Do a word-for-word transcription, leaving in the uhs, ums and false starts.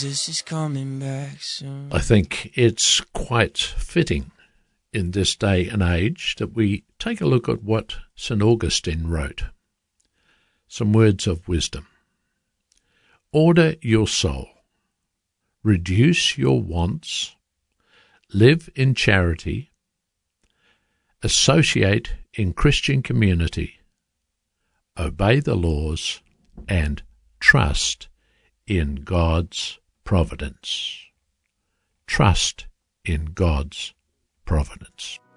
Jesus is coming back soon. I think it's quite fitting in this day and age that we take a look at what Saint Augustine wrote. Some words of wisdom. Order your soul. Reduce your wants. Live in charity. Associate in Christian community. Obey the laws and trust in God's providence. Trust in God's providence.